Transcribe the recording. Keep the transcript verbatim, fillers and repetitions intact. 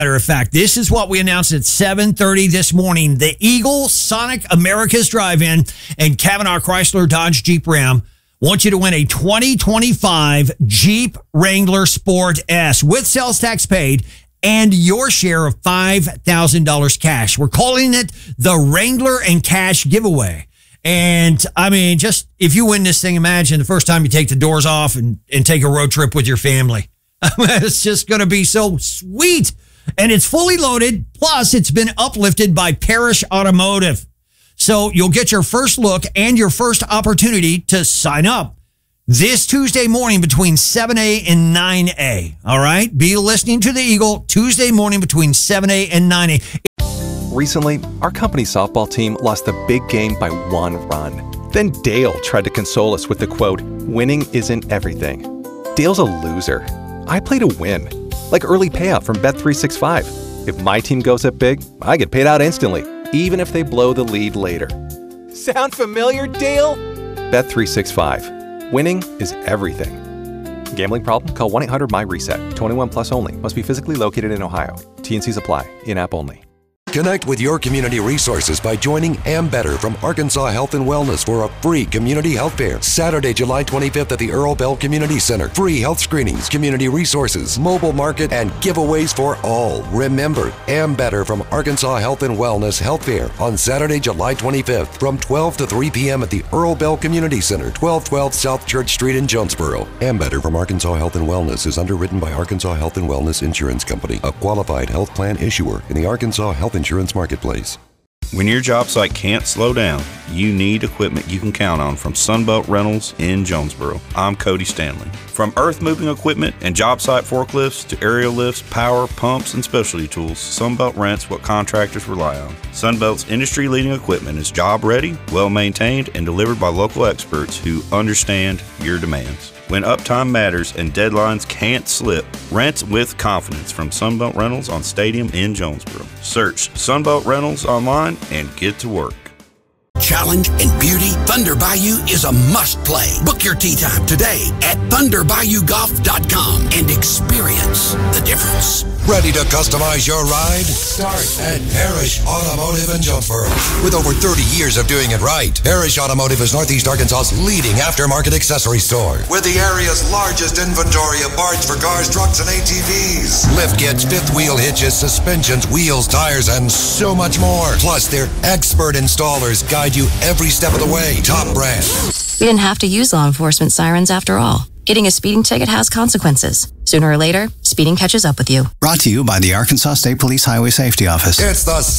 Matter of fact, this is what we announced at seven thirty this morning. The Eagle Sonic America's Drive-In and Kavanaugh Chrysler Dodge Jeep Ram want you to win a twenty twenty-five Jeep Wrangler Sport S with sales tax paid and your share of five thousand dollars cash. We're calling it the Wrangler and Cash Giveaway. And I mean, just if you win this thing, imagine the first time you take the doors off and, and take a road trip with your family. It's just going to be so sweet. And it's fully loaded. Plus, it's been uplifted by Parrish Automotive. So you'll get your first look and your first opportunity to sign up this Tuesday morning between seven a and nine a. All right? Be listening to the Eagle Tuesday morning between seven a and nine a. Recently, our company softball team lost the big game by one run. Then Dale tried to console us with the quote, "Winning isn't everything." Dale's a loser. I play to win. Like early payout from Bet three sixty-five. If my team goes up big, I get paid out instantly, even if they blow the lead later. Sound familiar, Dale? Bet three sixty-five. Winning is everything. Gambling problem? Call one eight hundred M Y reset. twenty-one plus only. Must be physically located in Ohio. T N Cs apply. In-app only. Connect with your community resources by joining Ambetter from Arkansas Health and Wellness for a free community health fair. Saturday, July twenty-fifth at the Earl Bell Community Center. Free health screenings, community resources, mobile market, and giveaways for all. Remember, Ambetter from Arkansas Health and Wellness Health Fair on Saturday, July twenty-fifth from twelve to three p.m. at the Earl Bell Community Center, twelve twelve South Church Street in Jonesboro. Ambetter from Arkansas Health and Wellness is underwritten by Arkansas Health and Wellness Insurance Company, a qualified health plan issuer in the Arkansas Health Insurance Marketplace. When your job site can't slow down, you need equipment you can count on from Sunbelt Rentals in Jonesboro. I'm Cody Stanley. From earth moving equipment and job site forklifts to aerial lifts, power, pumps, and specialty tools, Sunbelt rents what contractors rely on. Sunbelt's industry-leading equipment is job-ready, well-maintained, and delivered by local experts who understand your demands. When uptime matters and deadlines can't slip, rent with confidence from Sunbelt Rentals on Stadium in Jonesboro. Search Sunbelt Rentals online and get to work. Challenge and beauty, Thunder Bayou is a must-play. Book your tee time today at thunder bayou golf dot com and experience the difference. Ready to customize your ride? Start at Parrish Automotive in Jonesboro. With over thirty years of doing it right, Parrish Automotive is Northeast Arkansas's leading aftermarket accessory store. With the area's largest inventory of parts for cars, trucks, and A T Vs. Lift kits, fifth wheel hitches, suspensions, wheels, tires, and so much more. Plus, their expert installers guide you every step of the way. Top brand. We didn't have to use law enforcement sirens after all. Getting a speeding ticket has consequences. Sooner or later, speeding catches up with you. Brought to you by the Arkansas State Police Highway Safety Office. It's the